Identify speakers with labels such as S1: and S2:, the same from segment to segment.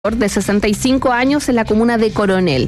S1: de 65 años en la comuna de Coronel.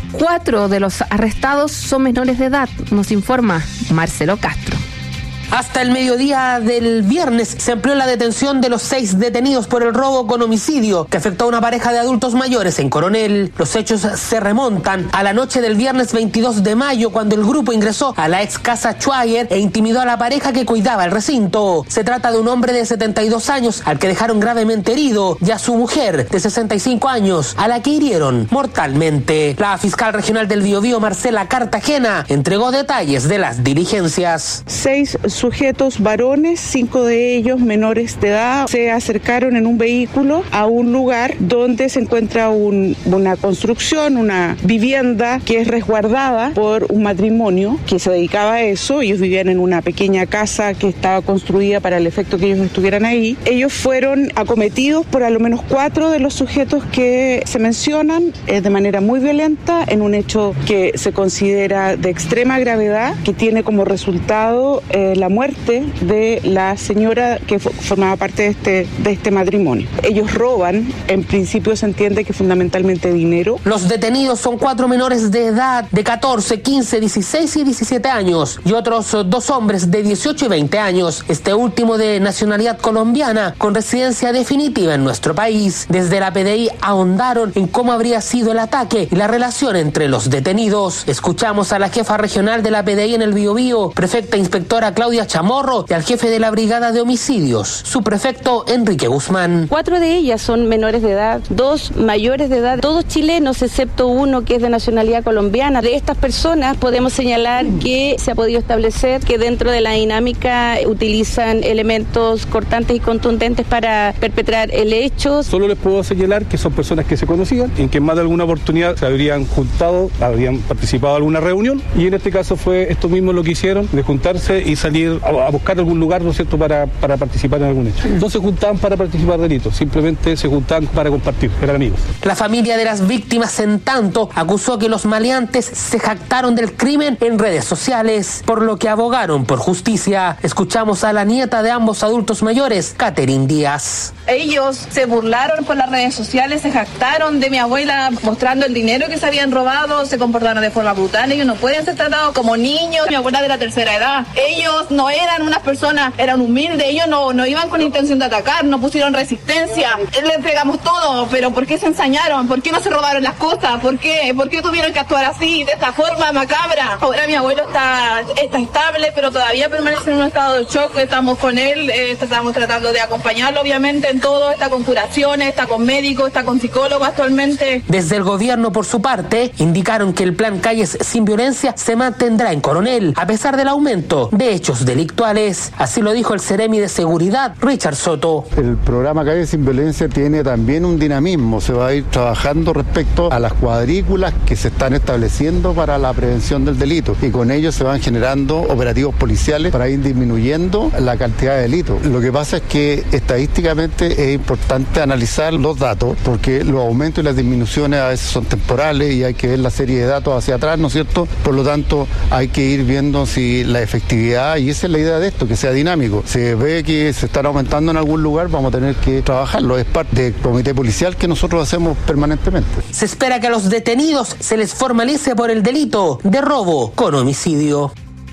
S1: 4 de los arrestados son menores de edad, nos informa Marcelo Castro.
S2: Hasta el mediodía del viernes se amplió la detención de los 6 detenidos por el robo con homicidio que afectó a una pareja de adultos mayores en Coronel. Los hechos se remontan a la noche del viernes 22 de mayo cuando el grupo ingresó a la ex casa Schwager e intimidó a la pareja que cuidaba el recinto. Se trata de un hombre de 72 años al que dejaron gravemente herido y a su mujer de 65 años a la que hirieron mortalmente. La fiscal regional del Biobío, Marcela Cartagena, entregó detalles de las diligencias.
S3: 6 sujetos varones, 5 de ellos menores de edad, se acercaron en un vehículo a un lugar donde se encuentra una construcción, una vivienda que es resguardada por un matrimonio que se dedicaba a eso. Ellos vivían en una pequeña casa que estaba construida para el efecto que ellos estuvieran ahí. Ellos fueron acometidos por al menos 4 de los sujetos que se mencionan de manera muy violenta en un hecho que se considera de extrema gravedad, que tiene como resultado la muerte de la señora que formaba parte de este matrimonio. Ellos roban, en principio se entiende que fundamentalmente dinero.
S2: Los detenidos son 4 menores de edad de 14, 15, 16 y 17 años y otros 2 hombres de 18 y 20 años, este último de nacionalidad colombiana con residencia definitiva en nuestro país. Desde la PDI ahondaron en cómo habría sido el ataque y la relación entre los detenidos. Escuchamos a la jefa regional de la PDI en el Biobío, prefecta inspectora Claudia Chamorro, y al jefe de la brigada de homicidios, su prefecto Enrique Guzmán.
S4: 4 de ellas son menores de edad, 2 mayores de edad, todos chilenos excepto uno que es de nacionalidad colombiana. De estas personas podemos señalar que se ha podido establecer que dentro de la dinámica utilizan elementos cortantes y contundentes para perpetrar el hecho.
S5: Solo les puedo señalar que son personas que se conocían, en que en más de alguna oportunidad se habrían juntado, habrían participado en alguna reunión, y en este caso fue esto mismo lo que hicieron, de juntarse y salir a buscar algún lugar, ¿no es cierto?, para participar en algún hecho. No se juntaban para participar en delitos, simplemente se juntaban para compartir, eran amigos.
S2: La familia de las víctimas, en tanto, acusó que los maleantes se jactaron del crimen en redes sociales, por lo que abogaron por justicia. Escuchamos a la nieta de ambos adultos mayores, Catherine Díaz.
S6: Ellos se burlaron por las redes sociales, se jactaron de mi abuela mostrando el dinero que se habían robado, se comportaron de forma brutal. Ellos no pueden ser tratados como niños. Mi abuela de la tercera edad. Ellos no eran unas personas, eran humildes, ellos no iban con intención de atacar, no pusieron resistencia, le entregamos todo, pero ¿por qué se ensañaron? ¿Por qué no se robaron las cosas? ¿Por qué tuvieron que actuar así, de esta forma macabra? Ahora mi abuelo está estable, pero todavía permanece en un estado de shock. Estamos con él, estamos tratando de acompañarlo obviamente en todo, está con curaciones, está con médicos, está con psicólogos actualmente.
S2: Desde el gobierno, por su parte, indicaron que el plan Calles sin Violencia se mantendrá en Coronel, a pesar del aumento de hechos delictuales. Así lo dijo el Seremi de Seguridad, Richard Soto.
S7: El programa Calles sin Violencia tiene también un dinamismo, se va a ir trabajando respecto a las cuadrículas que se están estableciendo para la prevención del delito, y con ello se van generando operativos policiales para ir disminuyendo la cantidad de delitos. Lo que pasa es que estadísticamente es importante analizar los datos, porque los aumentos y las disminuciones a veces son temporales y hay que ver la serie de datos hacia atrás, ¿no es cierto? Por lo tanto, hay que ir viendo si la efectividad, y esa es la idea de esto, que sea dinámico. Se ve que se están aumentando en algún lugar, vamos a tener que trabajarlo. Es parte del comité policial que nosotros hacemos permanentemente.
S2: Se espera que a los detenidos se les formalice por el delito de robo con homicidio.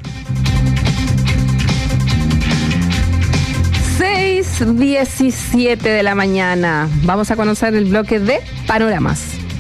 S1: 6:17 de la mañana. Vamos a conocer el bloque de panoramas.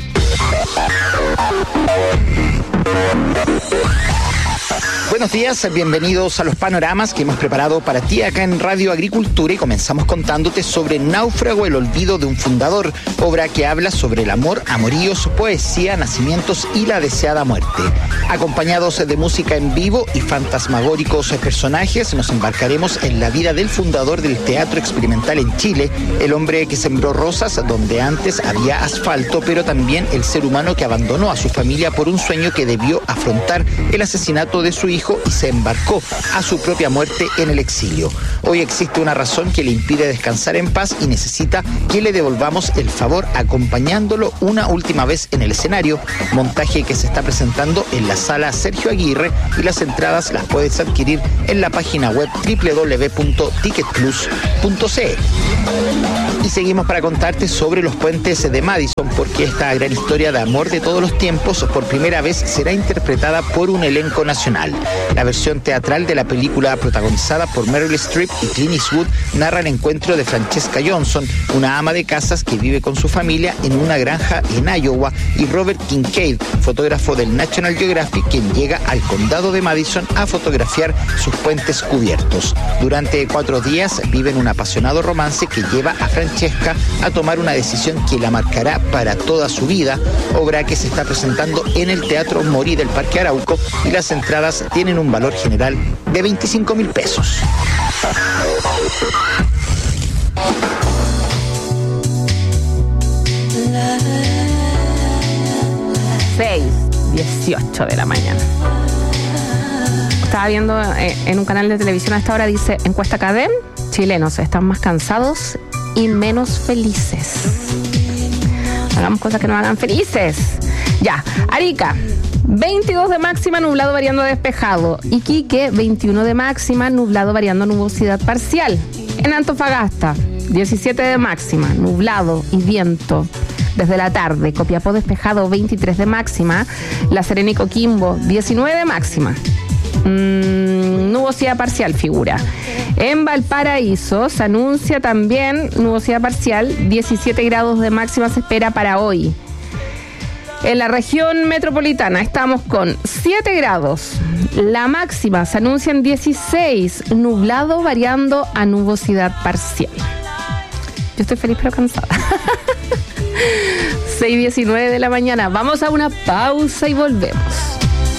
S8: Buenos días, bienvenidos a los panoramas que hemos preparado para ti acá en Radio Agricultura, y comenzamos contándote sobre Náufrago, el olvido de un fundador, obra que habla sobre el amor, amoríos, poesía, nacimientos y la deseada muerte. Acompañados de música en vivo y fantasmagóricos personajes, nos embarcaremos en la vida del fundador del teatro experimental en Chile, el hombre que sembró rosas donde antes había asfalto, pero también el ser humano que abandonó a su familia por un sueño que debió afrontar, el asesinato de su hijo hijo y se embarcó a su propia muerte en el exilio. Hoy existe una razón que le impide descansar en paz y necesita que le devolvamos el favor acompañándolo una última vez en el escenario, montaje que se está presentando en la sala Sergio Aguirre, y las entradas las puedes adquirir en la página web www.ticketplus.cl. Y seguimos para contarte sobre los puentes de Madison, porque esta gran historia de amor de todos los tiempos por primera vez será interpretada por un elenco nacional. La versión teatral de la película, protagonizada por Meryl Streep y Clint Eastwood, narra el encuentro de Francesca Johnson, una ama de casas que vive con su familia en una granja en Iowa, y Robert Kincaid, fotógrafo del National Geographic, quien llega al condado de Madison a fotografiar sus puentes cubiertos. Durante 4 días viven un apasionado romance que lleva a Francesca a tomar una decisión que la marcará para toda su vida, obra que se está presentando en el Teatro Morí del Parque Arauco, y las entradas tienen un valor general de 25.000 pesos.
S1: 6:18 de la mañana. Estaba viendo en un canal de televisión a esta hora, dice, encuesta Cadem, chilenos están más cansados y menos felices. Hagamos cosas que nos hagan felices. Ya, Arica, 22 de máxima, nublado variando a despejado. Iquique, 21 de máxima, nublado variando a nubosidad parcial. En Antofagasta, 17 de máxima, nublado y viento desde la tarde. Copiapó despejado, 23 de máxima. La Serena y Coquimbo, 19 de máxima. Nubosidad parcial figura. En Valparaíso se anuncia también nubosidad parcial, 17 grados de máxima se espera para hoy. En la región metropolitana estamos con 7 grados. La máxima se anuncia en 16, nublado variando a nubosidad parcial. Yo estoy feliz pero cansada. 6:19 de la mañana. Vamos a una pausa y volvemos.